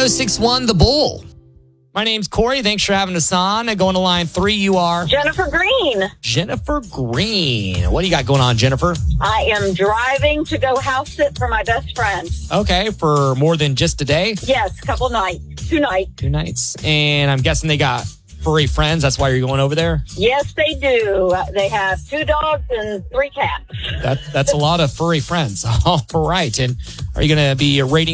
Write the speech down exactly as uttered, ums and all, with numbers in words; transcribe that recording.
oh six one, The Bull. My name's Corey. Thanks for having us on. Going to line three, you are? Jennifer Green. Jennifer Green. What do you got going on, Jennifer? I am driving to go house sit for my best friend. Okay, for more than just a day? Yes, a couple nights. Two nights. Two nights. And I'm guessing they got furry friends. That's why you're going over there? Yes, they do. Uh, They have two dogs and three cats. That That's a lot of furry friends. All right. And are you going to be rating